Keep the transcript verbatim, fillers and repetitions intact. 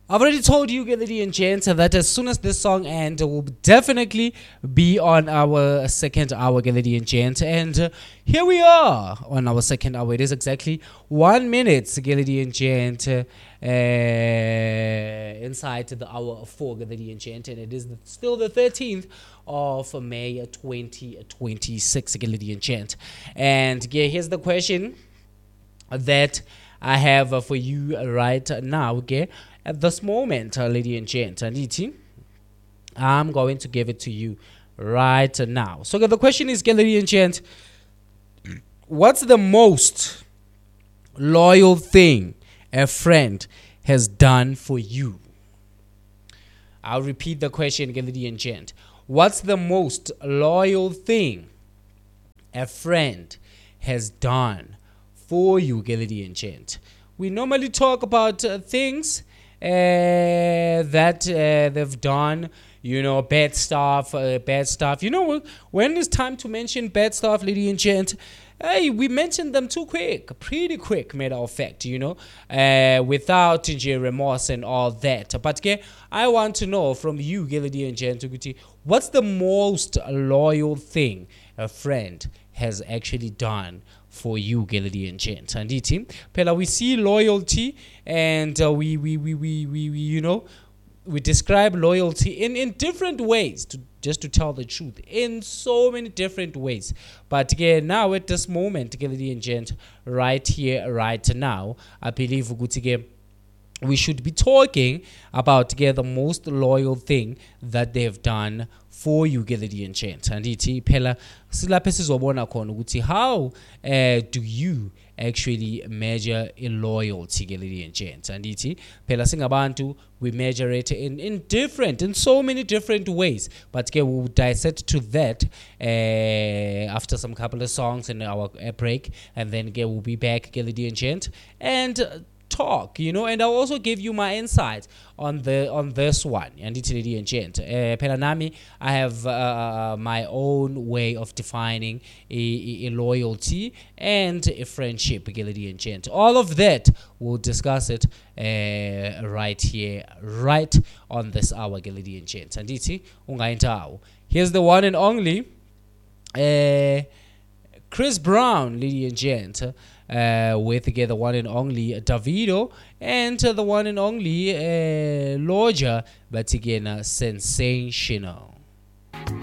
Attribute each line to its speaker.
Speaker 1: I've already told you, ladies and gents, that as soon as this song ends, will definitely be on our second hour, ladies and gents. And uh, here we are on our second hour. It is exactly one minute, ladies and gents, uh, inside the hour of four, ladies and gents. And it is the, still the thirteenth of May twenty twenty-six, ladies and gents. And yeah, here's the question that I have uh, for you right now, okay? At this moment, uh, lady and gent, Aniti, I'm going to give it to you right now. So the question is, lady and gent, what's the most loyal thing a friend has done for you? I'll repeat the question, lady and gent. What's the most loyal thing a friend has done for you, lady and gent? We normally talk about uh, things Uh, that uh, they've done, you know, bad stuff, uh, bad stuff. You know, when it's time to mention bad stuff, lady and gent, hey, we mention them too quick, pretty quick, matter of fact, you know, uh, without remorse and all that. But okay, I want to know from you, lady and gent, what's the most loyal thing a friend has actually done for you, lady and gent? And it, Pela, we see loyalty, and uh, we, we, we, we, we, we, you know, we describe loyalty in, in different ways, to just to tell the truth, in so many different ways. But again, now at this moment, lady and gent, right here, right now, I believe we should be talking about again, the most loyal thing that they've done for you, lady and gent. And it phela silaphe sizobona khona ukuthi how uh, do you actually measure a loyalty, lady and gent. And it phela singabantu, we measure it in in different in so many different ways. But ke we'll dissect to that uh, after some couple of songs in our uh, break, and then ke we'll be back, lady and gent, and uh, talk, you know, and I'll also give you my insight on the on this one. And it's lady and gent, uh, Pelanami, I have uh, my own way of defining a, a, a loyalty and a friendship, lady and gent. All of that we'll discuss it uh, right here, right on this hour, lady and gent. And it's here's the one and only uh, Chris Brown, lady and gent. Uh, with again the one and only Davido, and uh, the one and only uh, Loja, but again uh, sensational.